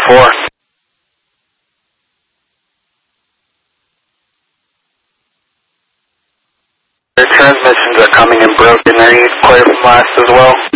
4. Their transmissions are coming in broken. Are you clear from last as well?